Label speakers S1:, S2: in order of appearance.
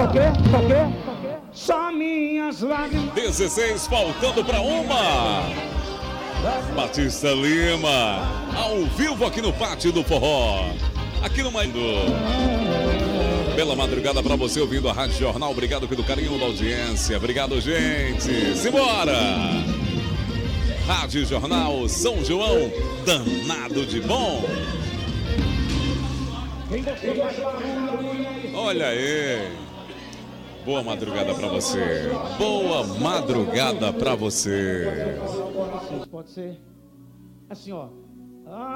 S1: Só minhas lágrimas.
S2: 16 faltando para uma. Batista Lima, ao vivo aqui no Pátio do Forró. Aqui no Maindo. Bela madrugada para você ouvindo a Rádio Jornal. Obrigado pelo carinho da audiência. Obrigado, gente. Simbora! Rádio Jornal São João, danado de bom. Olha aí. Boa madrugada para você. Boa madrugada para você.
S1: Pode ser assim, ó.